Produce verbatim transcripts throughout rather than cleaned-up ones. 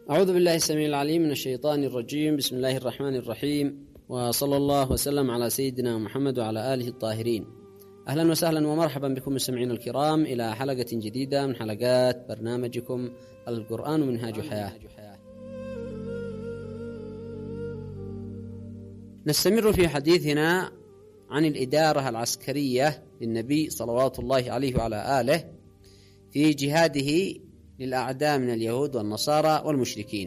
أعوذ بالله السميع العليم من الشيطان الرجيم. بسم الله الرحمن الرحيم، وصلى الله وسلم على سيدنا محمد وعلى آله الطاهرين. أهلا وسهلا ومرحبا بكم مستمعين الكرام إلى حلقة جديدة من حلقات برنامجكم القرآن منهاج حياة. نستمر في حديثنا عن الإدارة العسكرية للنبي صلوات الله عليه وعلى آله في جهاده للأعداء من اليهود والنصارى والمشركين.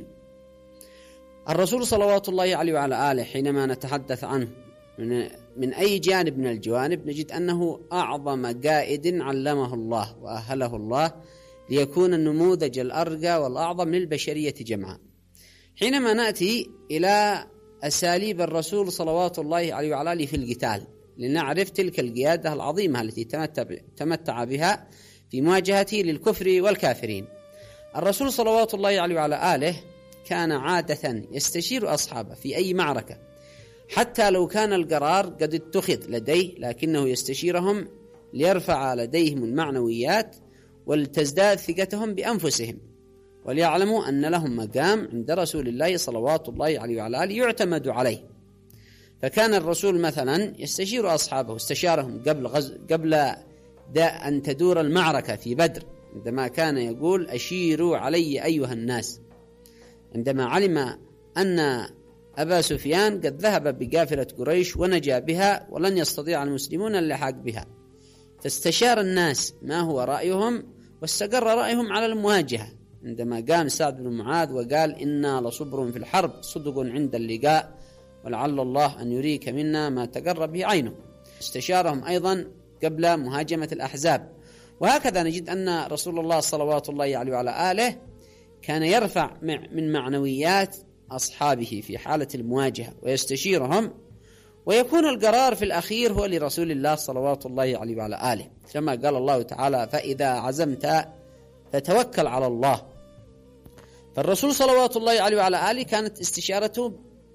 الرسول صلوات الله عليه وعلى آله حينما نتحدث عنه من, من أي جانب من الجوانب نجد أنه أعظم قائد علمه الله وأهله الله ليكون النموذج الأرقى والأعظم للبشرية جمعاء. حينما نأتي إلى أساليب الرسول صلوات الله عليه وعلى آله في القتال لنعرف تلك القيادة العظيمة التي تمتع بها في مواجهته للكفر والكافرين. الرسول صلوات الله عليه وعلى آله كان عادة يستشير أصحابه في أي معركة، حتى لو كان القرار قد اتخذ لديه، لكنه يستشيرهم ليرفع لديهم المعنويات ولتزداد ثقتهم بأنفسهم، وليعلموا أن لهم مقام عند رسول الله صلوات الله عليه وعلى آله يعتمد عليه. فكان الرسول مثلا يستشير أصحابه، استشارهم قبل غز... قبل أن تدور المعركة في بدر، عندما كان يقول: أشيروا علي أيها الناس، عندما علم أن أبا سفيان قد ذهب بقافلة قريش ونجا بها ولن يستطيع المسلمون اللحاق بها، فاستشار الناس ما هو رأيهم، واستقر رأيهم على المواجهة. عندما قام سعد بن معاذ وقال: إنا لصبر في الحرب صدق عند اللقاء ولعل الله أن يريك منا ما تقر به عينه. استشارهم أيضا قبل مهاجمة الأحزاب. وهكذا نجد أن رسول الله صلوات الله عليه وعلى آله كان يرفع من معنويات أصحابه في حالة المواجهة ويستشيرهم، ويكون القرار في الأخير هو لرسول الله صلوات الله عليه وعلى آله، كما قال الله تعالى: فإذا عزمت فتوكل على الله. فالرسول صلوات الله عليه وعلى آله كانت استشارته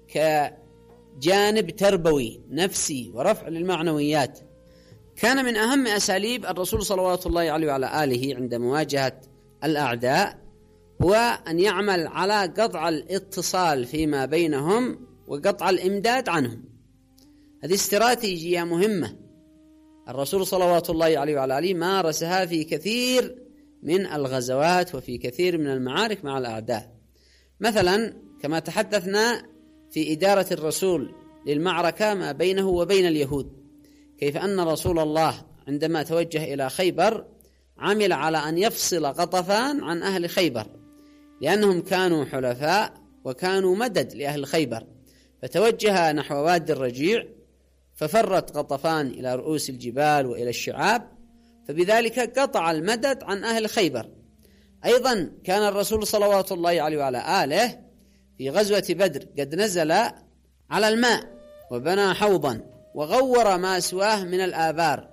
كجانب تربوي نفسي ورفع للمعنويات. كان من أهم أساليب الرسول صلوات الله عليه وعلى آله عند مواجهة الأعداء هو أن يعمل على قطع الاتصال فيما بينهم وقطع الإمداد عنهم. هذه استراتيجية مهمة الرسول صلوات الله عليه وعلى آله مارسها في كثير من الغزوات وفي كثير من المعارك مع الأعداء. مثلا كما تحدثنا في إدارة الرسول للمعركة ما بينه وبين اليهود، كيف أن رسول الله عندما توجه إلى خيبر عمل على أن يفصل غطفان عن أهل خيبر، لأنهم كانوا حلفاء وكانوا مدد لأهل خيبر، فتوجه نحو وادي الرجيع ففرت غطفان إلى رؤوس الجبال وإلى الشعاب، فبذلك قطع المدد عن أهل خيبر. أيضا كان الرسول صلوات الله عليه وعلى آله في غزوة بدر قد نزل على الماء وبنى حوضا وغور ما سواه من الآبار،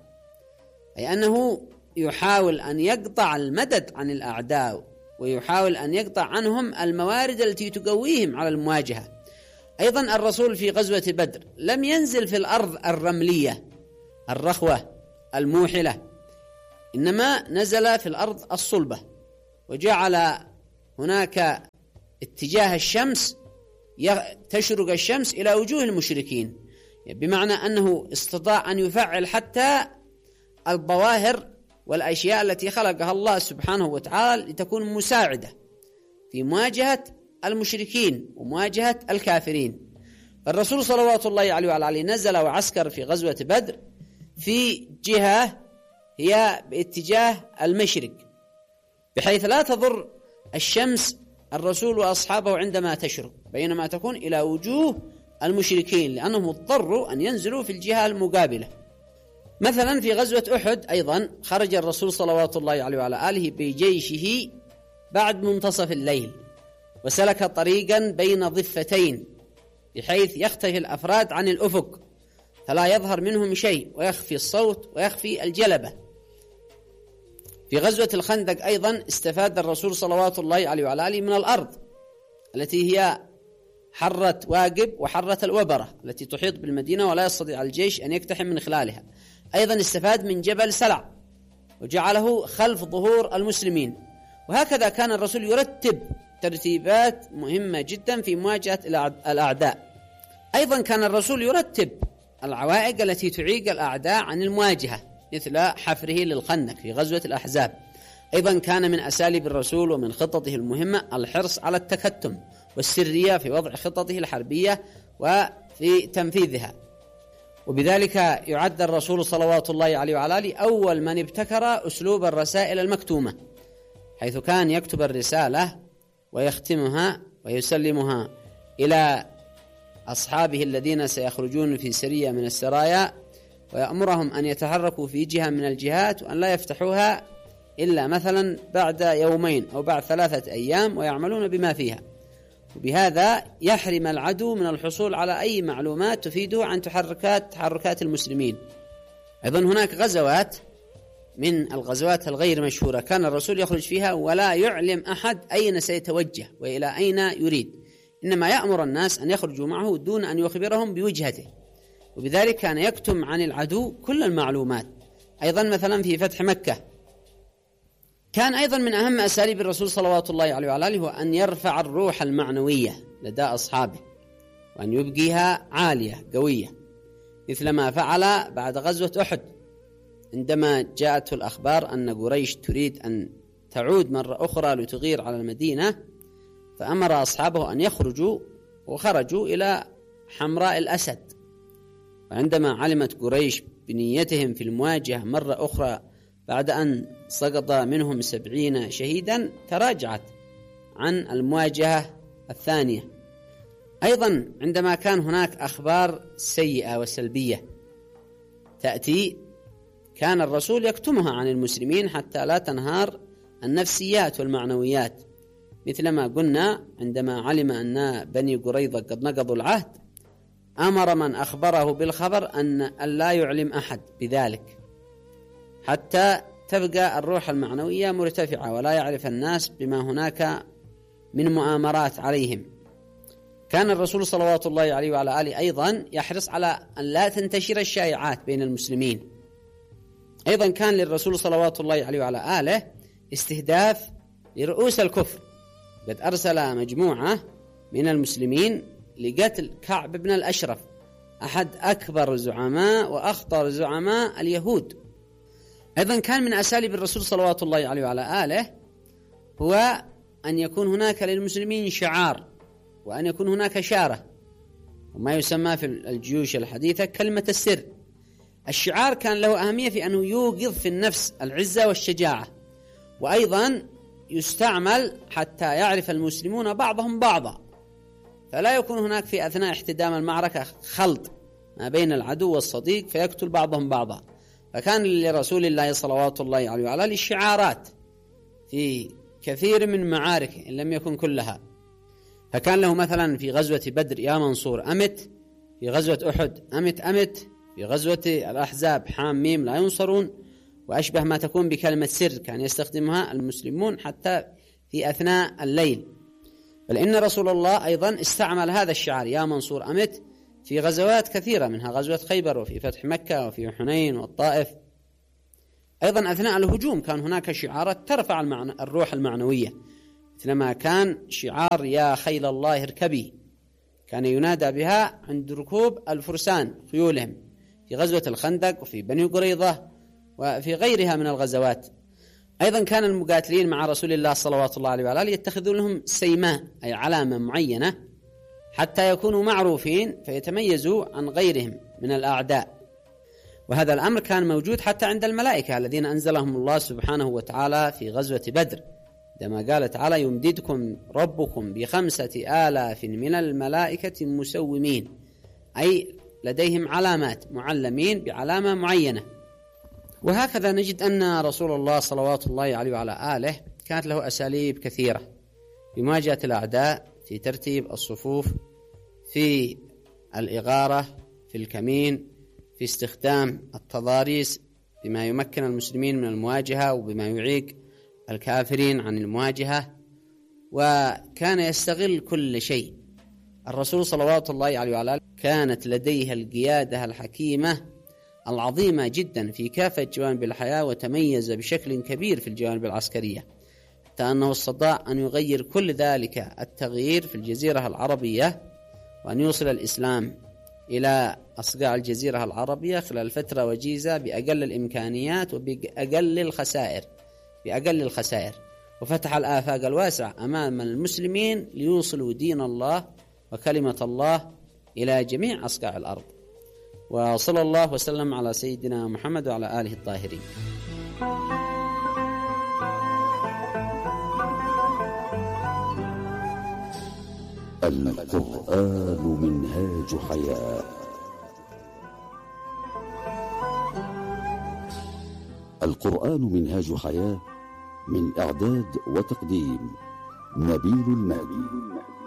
أي أنه يحاول أن يقطع المدد عن الأعداء ويحاول أن يقطع عنهم الموارد التي تقويهم على المواجهة. أيضا الرسول في غزوة بدر لم ينزل في الأرض الرملية الرخوة الموحلة، إنما نزل في الأرض الصلبة، وجعل هناك اتجاه الشمس تشرق الشمس إلى وجوه المشركين، بمعنى أنه استطاع أن يفعل حتى الظواهر والأشياء التي خلقها الله سبحانه وتعالى لتكون مساعدة في مواجهة المشركين ومواجهة الكافرين. فالرسول صلوات الله عليه وعلى آله نزل وعسكر في غزوة بدر في جهة هي باتجاه المشرق، بحيث لا تضر الشمس الرسول وأصحابه عندما تشرق، بينما تكون إلى وجوه المشركين، لأنهم اضطروا أن ينزلوا في الجهة المقابلة. مثلا في غزوة أحد أيضا خرج الرسول صلوات الله عليه وعلى آله بجيشه بعد منتصف الليل، وسلك طريقا بين ضفتين بحيث يختفي الأفراد عن الأفق فلا يظهر منهم شيء، ويخفي الصوت ويخفي الجلبة. في غزوة الخندق أيضا استفاد الرسول صلوات الله عليه وعلى آله من الأرض التي هي حرة واقب وحرة الوبرة التي تحيط بالمدينة ولا يستطيع الجيش أن يقتحم من خلالها. أيضا استفاد من جبل سلع وجعله خلف ظهور المسلمين. وهكذا كان الرسول يرتب ترتيبات مهمة جدا في مواجهة الأعداء. أيضا كان الرسول يرتب العوائق التي تعيق الأعداء عن المواجهة، مثل حفره للخندق في غزوة الأحزاب. أيضا كان من أساليب الرسول ومن خططه المهمة الحرص على التكتم والسرية في وضع خططه الحربية وفي تنفيذها، وبذلك يعد الرسول صلوات الله عليه وعلى آله أول من ابتكر أسلوب الرسائل المكتومة، حيث كان يكتب الرسالة ويختمها ويسلمها إلى أصحابه الذين سيخرجون في سرية من السرايا، ويأمرهم أن يتحركوا في جهة من الجهات وأن لا يفتحوها إلا مثلا بعد يومين أو بعد ثلاثة أيام، ويعملون بما فيها، وبهذا يحرم العدو من الحصول على أي معلومات تفيده عن تحركات تحركات المسلمين. أيضا هناك غزوات من الغزوات الغير مشهورة كان الرسول يخرج فيها ولا يعلم أحد أين سيتوجه وإلى أين يريد، إنما يأمر الناس أن يخرجوا معه دون أن يخبرهم بوجهته، وبذلك كان يكتم عن العدو كل المعلومات. أيضا مثلا في فتح مكة كان أيضا من أهم أساليب الرسول صلوات الله عليه وعلى آله هو أن يرفع الروح المعنوية لدى أصحابه وأن يبقيها عالية قوية، مثل ما فعل بعد غزوة أحد عندما جاءته الأخبار أن قريش تريد أن تعود مرة أخرى لتغير على المدينة، فأمر أصحابه أن يخرجوا، وخرجوا إلى حمراء الأسد. وعندما علمت قريش بنيتهم في المواجهة مرة أخرى بعد أن سقط منهم سبعين شهيدا تراجعت عن المواجهة الثانية. أيضا عندما كان هناك أخبار سيئة وسلبية تأتي كان الرسول يكتمها عن المسلمين حتى لا تنهار النفسيات والمعنويات، مثل ما قلنا عندما علم أن بني قريظة قد نقضوا العهد أمر من أخبره بالخبر أن لا يعلم أحد بذلك حتى تبقى الروح المعنوية مرتفعة ولا يعرف الناس بما هناك من مؤامرات عليهم. كان الرسول صلوات الله عليه وعلى آله أيضا يحرص على أن لا تنتشر الشائعات بين المسلمين. أيضا كان للرسول صلوات الله عليه وعلى آله استهداف لرؤوس الكفر، قد أرسل مجموعة من المسلمين لقتل كعب بن الأشرف أحد أكبر زعماء وأخطر زعماء اليهود. أيضا كان من أساليب الرسول صلوات الله عليه وعلى آله هو أن يكون هناك للمسلمين شعار وأن يكون هناك شارة، وما يسمى في الجيوش الحديثة كلمة السر. الشعار كان له أهمية في أنه يوقظ في النفس العزة والشجاعة، وأيضا يستعمل حتى يعرف المسلمون بعضهم بعضا، فلا يكون هناك في أثناء احتدام المعركة خلط ما بين العدو والصديق فيقتل بعضهم بعضا. فكان لرسول الله صلوات الله عليه وعلى آله الشعارات في كثير من معارك إن لم يكن كلها. فكان له مثلا في غزوة بدر يا منصور أمت، في غزوة أحد أمت أمت، في غزوة الأحزاب حام ميم لا ينصرون، وأشبه ما تكون بكلمة سر كان يستخدمها المسلمون حتى في أثناء الليل. بل إن رسول الله أيضا استعمل هذا الشعار يا منصور أمت في غزوات كثيرة، منها غزوة خيبر وفي فتح مكة وفي حنين والطائف. أيضا أثناء الهجوم كان هناك شعارات ترفع المعنى الروح المعنوية، مثلما كان شعار يا خيل الله اركبي، كان ينادى بها عند ركوب الفرسان خيولهم في غزوة الخندق وفي بني قريظة وفي غيرها من الغزوات. أيضا كان المقاتلين مع رسول الله صلوات الله عليه وعلى آله يتخذون لهم سيماء أي علامة معينة حتى يكونوا معروفين فيتميزوا عن غيرهم من الأعداء. وهذا الأمر كان موجود حتى عند الملائكة الذين أنزلهم الله سبحانه وتعالى في غزوة بدر، عندما قال تعالى يمددكم ربكم بخمسة آلاف من الملائكة مسومين، أي لديهم علامات معلمين بعلامة معينة. وهكذا نجد أن رسول الله صلوات الله عليه وعلى آله كانت له أساليب كثيرة في مواجهة الأعداء، في ترتيب الصفوف، في الإغارة، في الكمين، في استخدام التضاريس بما يمكن المسلمين من المواجهة وبما يعيق الكافرين عن المواجهة، وكان يستغل كل شيء. الرسول صلوات الله عليه وعلى آله كانت لديه القيادة الحكيمة العظيمة جدا في كافة جوانب الحياة، وتميز بشكل كبير في الجوانب العسكرية، حتى أنه استطاع أن يغير كل ذلك التغيير في الجزيرة العربية، وأن يوصل الإسلام إلى أصقاع الجزيرة العربية خلال فترة وجيزة بأقل الإمكانيات وبأقل الخسائر بأقل الخسائر وفتح الآفاق الواسعة أمام المسلمين ليوصلوا دين الله وكلمة الله إلى جميع أصقاع الأرض. وصلى الله وسلم على سيدنا محمد وعلى آله الطاهرين. القرآن منهاج حياة. القرآن منهاج حياة، من إعداد وتقديم نبيل المهدي.